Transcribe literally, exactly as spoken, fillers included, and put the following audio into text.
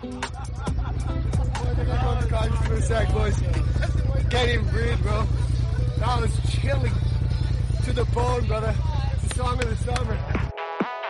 For a sec, boys. Can't even breathe, bro. That was chilling to the bone, brother. It's the song of the summer.